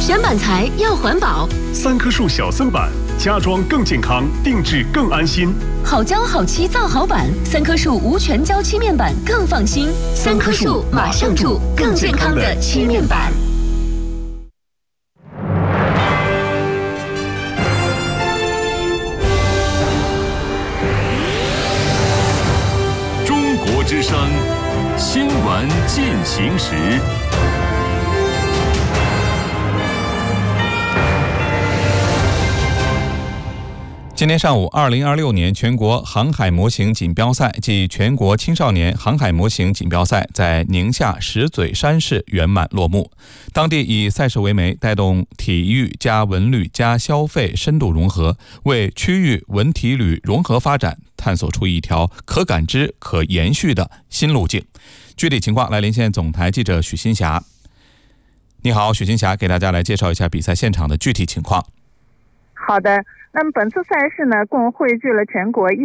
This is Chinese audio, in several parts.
选板材要环保， 三棵树小森板，家装更健康，定制更安心。 好胶好漆造好板，三棵树无全胶漆面板更放心。三棵树马上住，更健康的漆面板。 中国之声新闻进行时。 今天上午，2026年全国航海模型锦标赛暨全国青少年航海模型锦标赛在宁夏石嘴山市圆满落幕。当地以赛事为媒，带动体育加文旅加消费深度融合，为区域文体旅融合发展探索出一条可感知、可延续的新路径。具体情况来连线总台记者许新霞。你好，许新霞，给大家来介绍一下比赛现场的具体情况。 好的。那么本次赛事呢，共汇聚了全国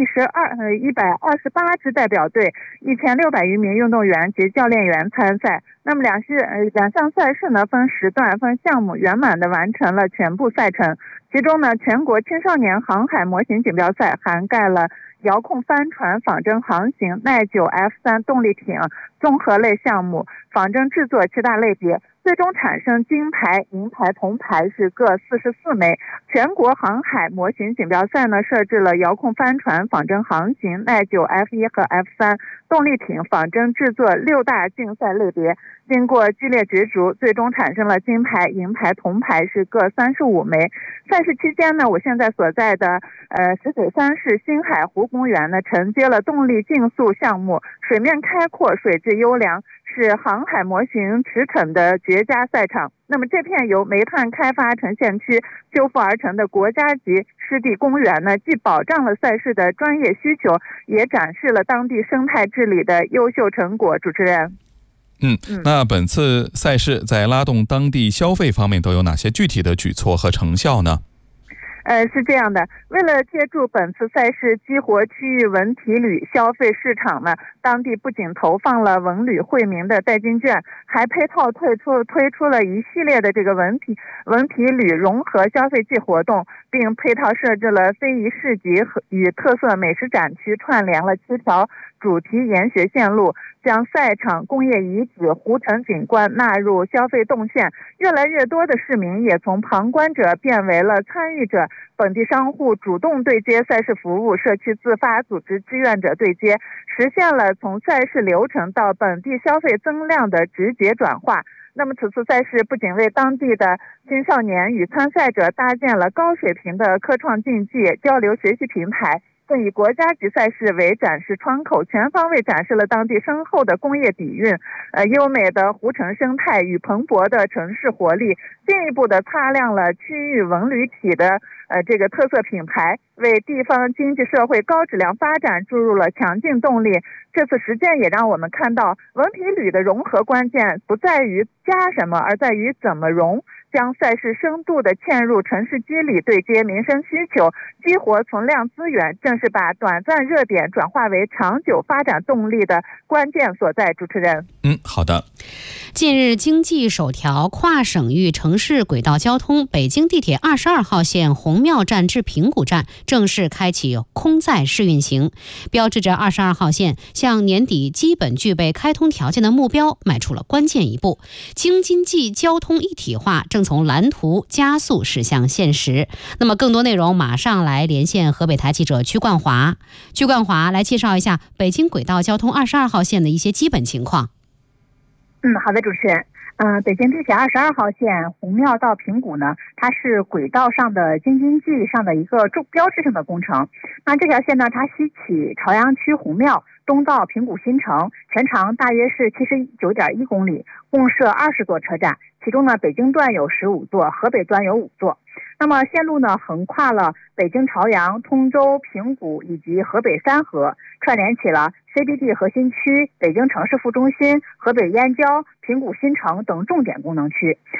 128支代表队，1600余名运动员及教练员参赛。那么两项赛事呢，分时段分项目圆满的完成了全部赛程。其中呢，全国青少年航海模型锦标赛涵盖了遥控帆船、仿真航行、耐久 F3 动力艇综合类项目，仿真制作7大类别。最终产生金牌、银牌、铜牌是各44枚。全国航海模型锦标赛呢，设置了遥控帆船、仿真航行、耐久 F1 和 F3 动力艇仿真制作6大竞赛类别。经过激烈角逐，最终产生了金牌、银牌、铜牌是各35枚。赛事期间呢，我现在所在的石嘴山市星海湖公园呢，承接了动力竞速项目，水面开阔，水质优良，是航海模型驰骋的绝佳赛场。那么这片由煤炭开发呈现区修复而成的国家级湿地公园呢，既保障了赛事的专业需求，也展示了当地生态治理的优秀成果。主持人。 那本次赛事在拉动当地消费方面都有哪些具体的举措和成效呢？ 是这样的，为了借助本次赛事激活区域文体旅消费市场呢，当地不仅投放了文旅惠民的代金券，还配套推出了一系列的这个文体旅融合消费季活动，并配套设置了非遗市集与特色美食展区，串联了7条主题研学线路，将赛场、工业遗址、湖城景观纳入消费动线。越来越多的市民也从旁观者变为了参与者，本地商户主动对接赛事服务，社区自发组织志愿者对接，实现了从赛事流程到本地消费增量的直接转化。那么此次赛事不仅为当地的青少年与参赛者搭建了高水平的科创竞技交流学习平台，更以国家级赛事为展示窗口，全方位展示了当地深厚的工业底蕴、优美的湖城生态与蓬勃的城市活力，进一步的擦亮了区域文旅体的这个特色品牌，为地方经济社会高质量发展注入了强劲动力。这次实践也让我们看到，文体旅的融合关键不在于加什么，而在于怎么融。将赛事深度的嵌入城市机理，对接民生需求，激活存量资源，正是把短暂热点转化为长久发展动力的关键所在。主持人。 好的。 近日，经济首条跨省域城市轨道交通北京地铁22号线红庙站至平谷站正式开启空载试运行，标志着22号线向年底基本具备开通条件的目标迈出了关键一步。京津冀交通一体化正从蓝图加速驶向现实。那么更多内容马上来连线河北台记者曲冠华。曲冠华来介绍一下北京轨道交通22号线的一些基本情况。 好的，主持人。北京地铁22号线红庙到平谷呢，它是轨道上的京津冀上的一个标志性的工程。那这条线呢，它西起朝阳区红庙，东到平谷新城，全长大约是79.1公里，共设20座车站，其中呢，北京段有15座，河北段有5座。那么线路呢，横跨了北京朝阳、通州、平谷以及河北三河，串联起了 CBD 核心区、北京城市副中心、河北燕郊、平谷新城等重点功能区。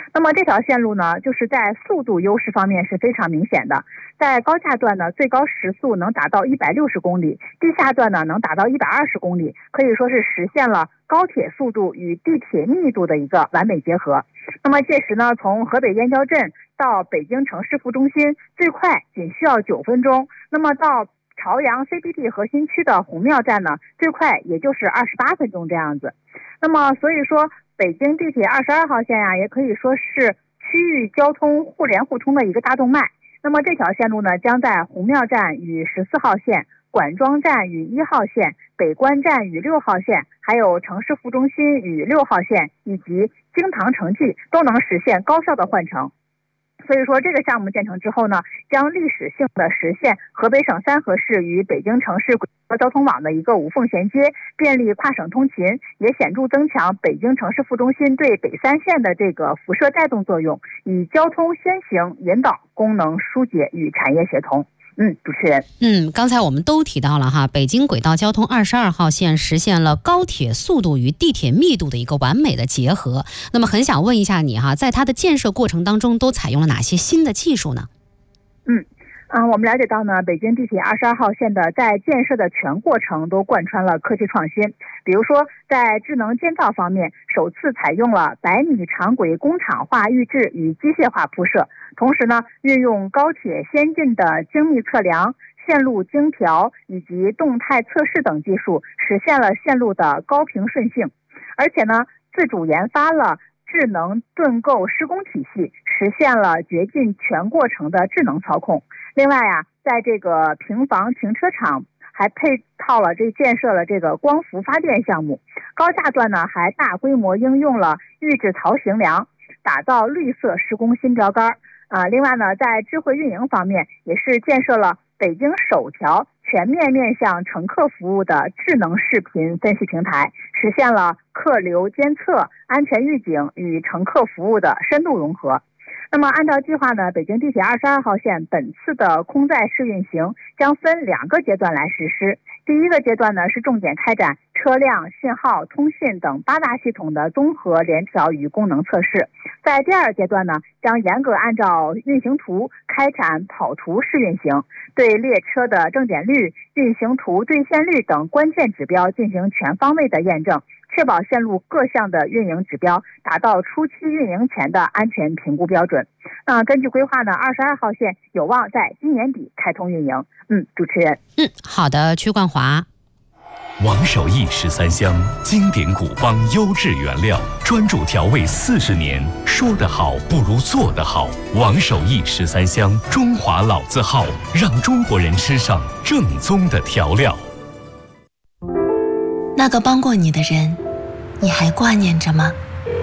那么这条线路呢，就是在速度优势方面是非常明显的。在高架段呢，最高时速能达到160公里，地下段呢能达到120公里，可以说是实现了高铁速度与地铁密度的一个完美结合。那么届时呢，从河北燕郊镇到北京城市副中心，最快仅需要9分钟。那么到朝阳 CBD 核心区的红庙站呢，最快也就是28分钟这样子。那么所以说，北京地铁22号线呀，也可以说是区域交通互联互通的一个大动脉。那么这条线路呢，将在红庙站与14号线、管庄站与1号线、北关站与6号线，还有城市副中心与6号线，以及京唐城际都能实现高效的换乘。所以说，这个项目建成之后呢，将历史性的实现河北省三河市与北京城市轨道交通网的一个无缝衔接，便利跨省通勤，也显著增强北京城市副中心对北三线的这个辐射带动作用，以交通先行引导功能疏解与产业协同。主持人， 刚才我们都提到了哈，北京轨道交通22号线实现了高铁速度与地铁密度的一个完美的结合。那么很想问一下你哈，在它的建设过程当中都采用了哪些新的技术呢？ 我们了解到呢，北京地铁22号线的在建设的全过程都贯穿了科技创新。比如说，在智能建造方面，首次采用了100米长轨工厂化预制与机械化铺设，同时呢，运用高铁先进的精密测量、线路精调以及动态测试等技术，实现了线路的高平顺性。而且呢，自主研发了智能盾构施工体系，实现了绝境全过程的智能操控。另外在这个平房停车场还配套了建设了这个光伏发电项目。高架段呢，还大规模应用了预制槽型梁，打造绿色施工新标杆。另外呢，在智慧运营方面，也是建设了北京首条全面面向乘客服务的智能视频分析平台，实现了客流监测、安全预警与乘客服务的深度融合。那么按照计划呢，北京地铁22号线本次的空载试运行将分2个阶段来实施。第一个阶段呢，是重点开展车辆、信号、通信等8大系统的综合联调与功能测试。在第2阶段呢，将严格按照运行图开展跑图试运行，对列车的正点率、运行图兑现率等关键指标进行全方位的验证，确保线路各项的运营指标达到初期运营前的安全评估标准。根据规划呢，22号线有望在今年底开通运营。主持人。 好的，曲冠华。 王守义13香，经典古方优质原料，专注调味40年，说得好不如做得好。王守义13香，中华老字号，让中国人吃上正宗的调料。 那个帮过你的人，你还挂念着吗？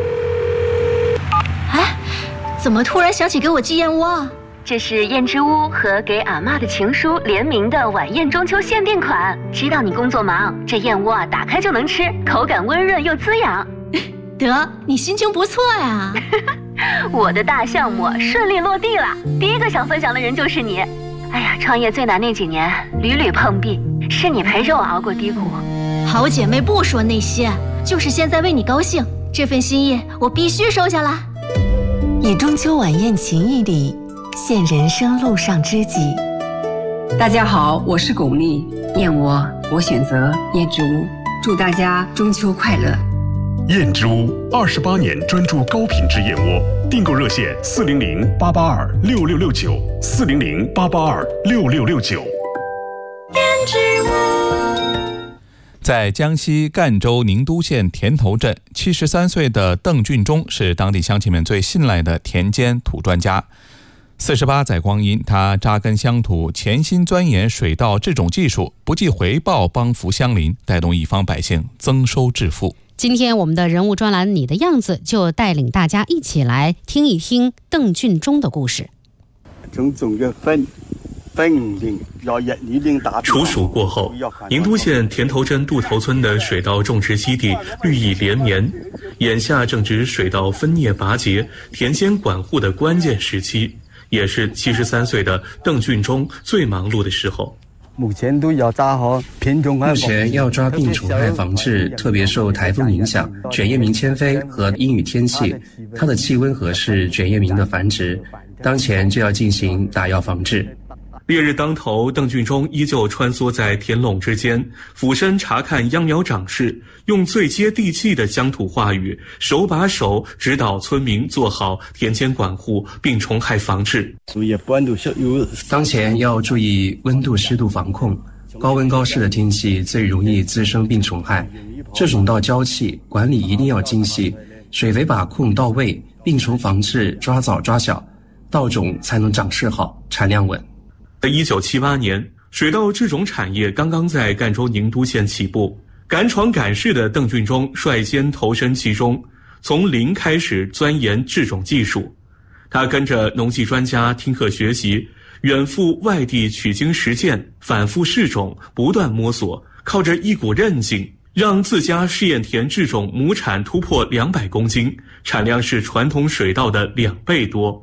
怎么突然想起给我寄燕窝啊？ 这是燕之屋和给阿嬷的情书联名的晚宴中秋限定款。知道你工作忙，这燕窝打开就能吃，口感温润又滋养。 得，你心情不错呀。 我的大项目顺利落地了，第一个想分享的人就是你。创业最难那几年屡屡碰壁，是你陪着我熬过低谷。 好姐妹不说那些，就是现在为你高兴，这份心意我必须收下啦。 以中秋晚宴情谊礼，献人生路上知己。 大家好，我是巩俐，燕窝我选择燕之屋，祝大家中秋快乐。 燕之屋28年专注高品质燕窝，订购热线400-882-6669，400-882-6669。 燕之屋。 在江西赣州宁都县田头镇，73岁的邓俊忠是当地乡亲们最信赖的田间土专家。48载光阴，他扎根乡土，潜心钻研水稻制种技术，不计回报帮扶乡邻，带动一方百姓增收致富。 今天我们的人物专栏《你的样子》就带领大家一起来听一听邓俊忠的故事。 处暑过后，宁都县田头镇渡头村的水稻种植基地绿意连绵，眼下正值水稻分蘖拔节、田间管护的关键时期，也是73岁的邓俊忠最忙碌的时候。 目前要抓病虫害防治，特别受台风影响，卷叶鸣迁飞和阴雨天气，它的气温合适卷叶鸣的繁殖，当前就要进行打药防治。 烈日当头，邓俊中依旧穿梭在田垄之间，俯身查看秧苗长势，用最接地气的乡土话语，手把手指导村民做好田间管护、病虫害防治。 当前要注意温度、湿度防控，高温高湿的天气最容易滋生病虫害。这种稻娇气，管理一定要精细，水肥把控到位，病虫防治抓早抓小，稻种才能长势好，产量稳。 在1978年，水稻制种产业刚刚在赣州宁都县起步，敢闯敢试的邓俊中率先投身其中，从零开始钻研制种技术。他跟着农技专家听课学习，远赴外地取经实践，反复试种，不断摸索，靠着一股韧劲，让自家试验田制种亩产突破200公斤，产量是传统水稻的2倍多。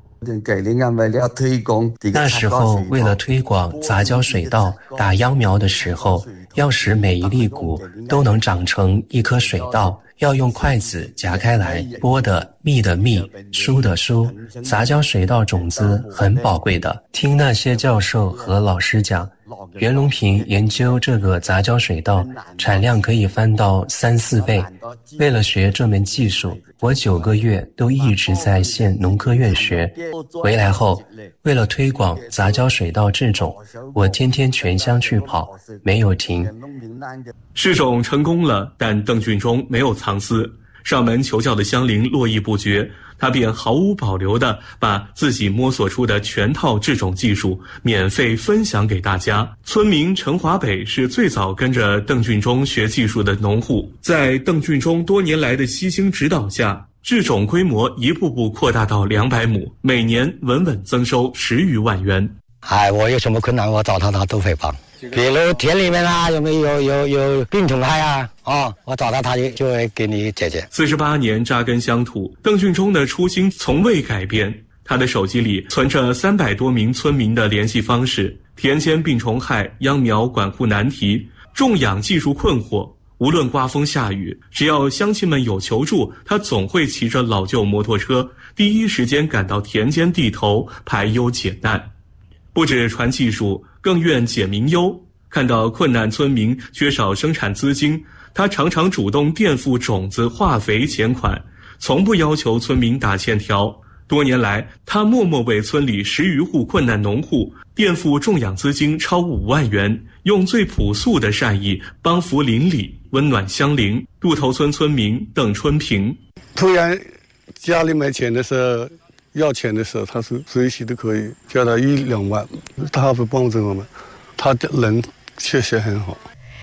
那时候为了推广杂交水稻，打秧苗的时候，要使每一粒谷都能长成一颗水稻，要用筷子夹开来，剥的、密的密，疏的疏。杂交水稻种子很宝贵的，听那些教授和老师讲，袁隆平研究这个杂交水稻，产量可以翻到3、4倍。为了学这门技术，我9个月都一直在县农科院学。回来后，为了推广杂交水稻制种，我天天全乡去跑，没有停。 试种成功了，但邓俊中没有藏私，上门求教的乡邻络绎不绝，他便毫无保留地把自己摸索出的全套制种技术免费分享给大家。村民陈华北是最早跟着邓俊中学技术的农户，在邓俊中多年来的悉心指导下，制种规模一步步扩大到200亩，每年稳稳增收10余万元。 我有什么困难我找他都会帮，比如田里面有没有病虫害我找他就会给你解决。 48年扎根乡土，邓俊中的初心从未改变。他的手机里存着300多名村民的联系方式，田间病虫害、秧苗管护难题、种养技术困惑，无论刮风下雨，只要乡亲们有求助，他总会骑着老旧摩托车，第一时间赶到田间地头排忧解难。不止传技术，更愿解民忧。看到困难村民缺少生产资金，他常常主动垫付种子、化肥钱款，从不要求村民打欠条。多年来，他默默为村里10余户困难农户垫付种养资金超5万元，用最朴素的善意帮扶邻里，温暖乡邻。渡头村村民邓春平， 突然家里没钱的时候，要钱的时候，他是随时都可以叫他1、2万，他会帮着我们，他的人确实很好。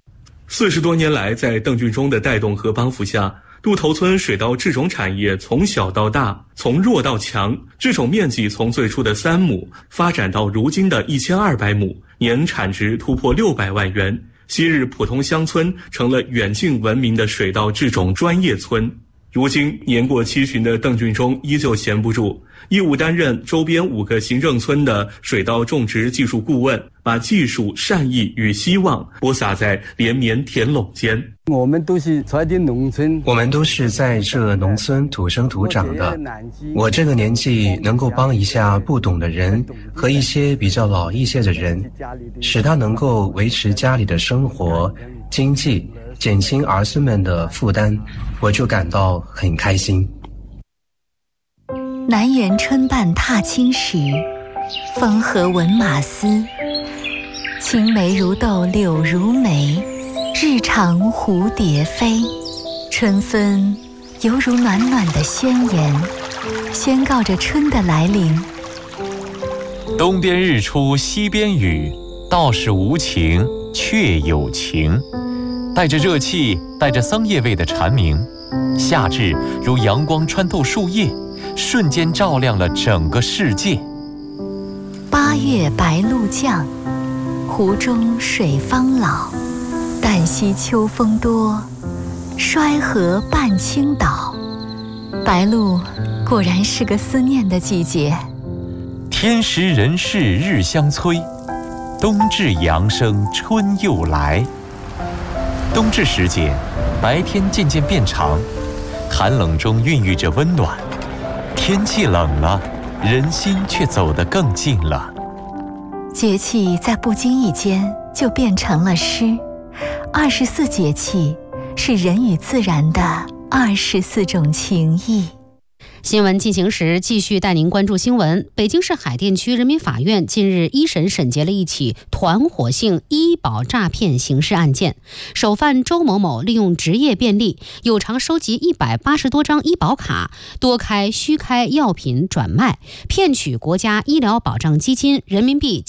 40多年来，在邓俊中的带动和帮扶下，渡头村水稻制种产业从小到大，从弱到强，制种面积从最初的3亩发展到如今的1200亩，年产值突破600万元。昔日普通乡村成了远近闻名的水稻制种专业村。如今年过70的邓俊中依旧闲不住，义务担任周边5个行政村的水稻种植技术顾问，把技术、善意与希望播撒在连绵田垄间。 我们都是在这农村， 我们都是在这农村土生土长的。我这个年纪能够帮一下不懂的人和一些比较老一些的人，使他能够维持家里的生活、经济，减轻儿孙们的负担，我就感到很开心。 南园春半踏青时，风和闻马嘶。青梅如豆柳如眉，日长蝴蝶飞。春分犹如暖暖的宣言，宣告着春的来临。 东边日出西边雨，道是无情却有情。带着热气，带着桑叶味的蝉鸣，夏至如阳光穿透树叶，瞬间照亮了整个世界。 8月白露降，湖中水方老。旦夕秋风多，衰河半倾倒。白露果然是个思念的季节。 天时人事日相催， 冬至阳生春又来。冬至时节，白天渐渐变长，寒冷中孕育着温暖。天气冷了，人心却走得更近了。 节气在不经意间就变成了诗。24节气是人与自然的24种情谊。 新闻进行时，继续带您关注新闻。北京市海淀区人民法院近日一审审结了一起团伙性医保诈骗刑事案件。首犯周某某利用职业便利，有偿收集180多张医保卡，多开虚开药品转卖，骗取国家医疗保障基金人民币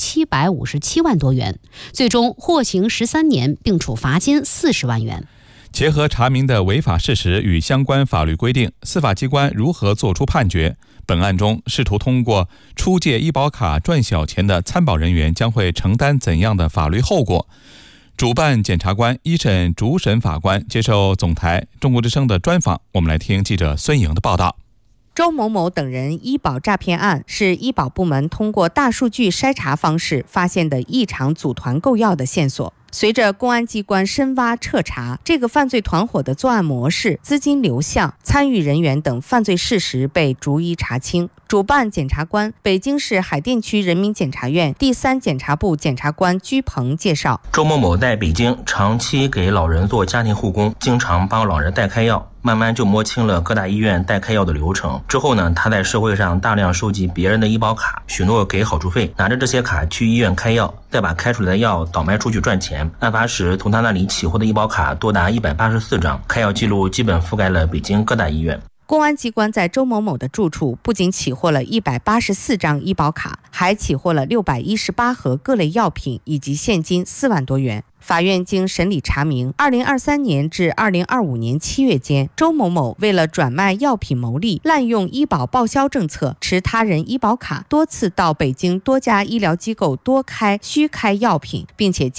757万多元，最终获刑13年，并处罚金40万元。 结合查明的违法事实与相关法律规定，司法机关如何作出判决？本案中，试图通过出借医保卡赚小钱的参保人员将会承担怎样的法律后果？主办检察官、一审主审法官接受总台中国之声的专访，我们来听记者孙莹的报道。 周某某等人医保诈骗案是医保部门通过大数据筛查方式发现的异常组团购药的线索。随着公安机关深挖彻查，这个犯罪团伙的作案模式、资金流向、参与人员等犯罪事实被逐一查清。主办检察官、北京市海淀区人民检察院第3检察部检察官居鹏介绍， 周某某在北京长期给老人做家庭护工，经常帮老人代开药，慢慢就摸清了各大医院代开药的流程。之后呢，他在社会上大量收集别人的医保卡，许诺给好处费，拿着这些卡去医院开药，再把开出来的药倒卖出去赚钱。案发时从他那里起获的医保卡多达184张，开药记录基本覆盖了北京各大医院。 公安机关在周某某的住处不仅起获了184张医保卡，还起获了618盒各类药品以及现金4万多元。法院经审理查明，2023年至2025年7月间，周某某为了转卖药品牟利，滥用医保报销政策，持他人医保卡多次到北京多家医疗机构多开虚开药品，并且